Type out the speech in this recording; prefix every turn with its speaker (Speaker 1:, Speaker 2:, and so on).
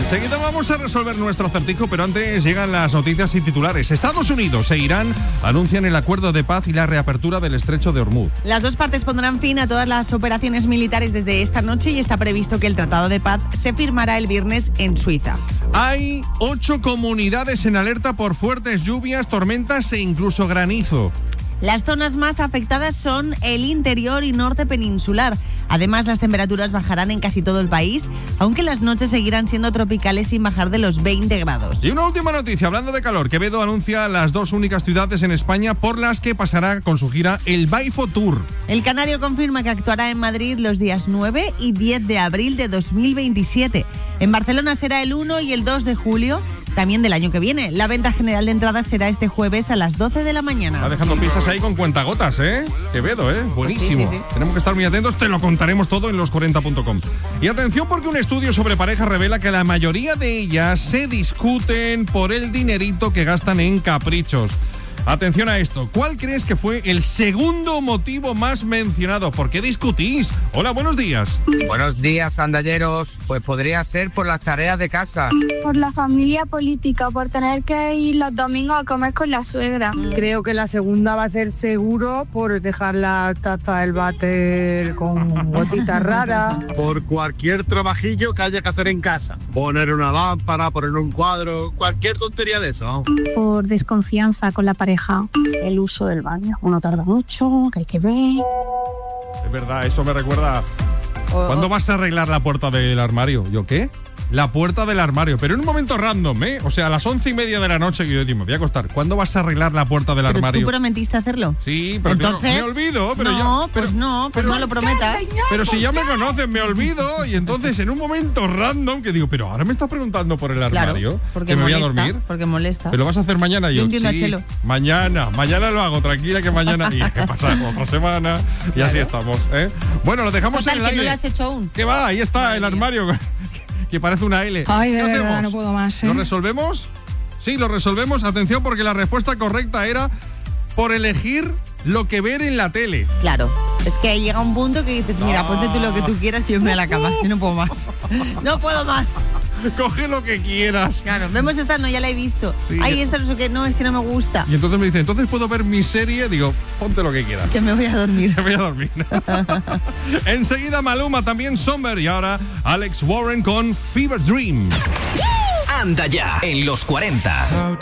Speaker 1: Enseguida vamos a resolver nuestro acertijo, pero antes llegan las noticias y titulares. Estados Unidos e Irán anuncian el acuerdo de paz y la reapertura del estrecho de Hormuz.
Speaker 2: Las dos partes pondrán fin a todas las operaciones militares desde esta noche y está previsto que el tratado de paz se firmará el viernes en Suiza.
Speaker 1: Hay 8 comunidades en alerta por fuertes lluvias, tormentas e incluso granizo.
Speaker 2: Las zonas más afectadas son el interior y norte peninsular. Además, las temperaturas bajarán en casi todo el país, aunque las noches seguirán siendo tropicales sin bajar de los 20 grados.
Speaker 1: Y una última noticia, hablando de calor. Quevedo anuncia las 2 únicas ciudades en España por las que pasará con su gira el Baifo Tour.
Speaker 2: El canario confirma que actuará en Madrid los días 9 y 10 de abril de 2027. En Barcelona será el 1 y el 2 de julio. También del año que viene. La venta general de entradas será este jueves a las 12 de la mañana.
Speaker 1: Está dejando pistas ahí con cuentagotas, ¿eh? Quevedo, ¿eh? Buenísimo.
Speaker 2: Sí.
Speaker 1: Tenemos que estar muy atentos, te lo contaremos todo en los40.com. Y atención porque un estudio sobre parejas revela que la mayoría de ellas se discuten por el dinerito que gastan en caprichos. Atención a esto. ¿Cuál crees que fue el segundo motivo más mencionado? ¿Por qué discutís? Hola, buenos días.
Speaker 3: Buenos días, andalleros. Pues podría ser por las tareas de casa.
Speaker 4: Por la familia política, por tener que ir los domingos a comer con la suegra.
Speaker 5: Creo que la segunda va a ser seguro por dejar la taza del váter con gotitas raras.
Speaker 6: Por cualquier trabajillo que haya que hacer en casa. Poner una lámpara, poner un cuadro, cualquier tontería de eso.
Speaker 4: Por desconfianza con la pareja.
Speaker 7: El uso del baño. Uno tarda mucho, que hay que ver.
Speaker 1: Es verdad, eso me recuerda. ¿Cuándo vas a arreglar la puerta del armario? ¿Yo qué? La puerta del armario, pero en un momento random, ¿eh? O sea, a las 11:30 de la noche que yo digo, me voy a acostar. ¿Cuándo vas a arreglar la puerta del armario?
Speaker 2: ¿Tú prometiste hacerlo?
Speaker 1: Sí, pero
Speaker 2: entonces,
Speaker 1: me olvido. Pero
Speaker 2: no,
Speaker 1: pero
Speaker 2: no lo prometas.
Speaker 1: Pero si ya me conocen, me olvido. Y entonces, en un momento random, que digo, pero ahora me estás preguntando por el armario.
Speaker 2: Claro, porque
Speaker 1: que me
Speaker 2: molesta,
Speaker 1: voy a dormir.
Speaker 2: Porque molesta.
Speaker 1: ¿Pero lo vas a hacer mañana?
Speaker 2: Yo entiendo
Speaker 1: sí,
Speaker 2: a Chelo.
Speaker 1: mañana lo hago, tranquila que mañana. Y que pasa otra semana. Y
Speaker 2: claro.
Speaker 1: Así estamos, ¿eh? Bueno, lo dejamos
Speaker 2: Total,
Speaker 1: en el
Speaker 2: que
Speaker 1: aire.
Speaker 2: no lo has hecho aún.
Speaker 1: ¿Qué va? Ahí está el armario. Que parece una L.
Speaker 7: Ay, de
Speaker 1: ¿Qué
Speaker 7: verdad,
Speaker 1: hacemos?
Speaker 7: no puedo más, ¿eh?
Speaker 1: ¿Lo resolvemos? Sí, lo resolvemos. Atención, porque la respuesta correcta era por elegir lo que ver en la tele.
Speaker 2: Claro. Es que llega un punto que dices, mira, ponte tú lo que tú quieras, yo me voy a la cama. Yo no puedo más. No puedo más.
Speaker 1: Coge lo que quieras.
Speaker 2: Claro, vemos esta, no, ya la he visto.
Speaker 1: Sí.
Speaker 2: Ay, esta no sé qué, no, es que no me gusta.
Speaker 1: Y entonces me dice, entonces puedo ver mi serie. Digo, ponte lo que quieras.
Speaker 2: Que me voy a dormir.
Speaker 1: Me voy a dormir. Enseguida Maluma, también Somber. Y ahora Alex Warren con Fever Dream.
Speaker 8: Anda ya en los 40.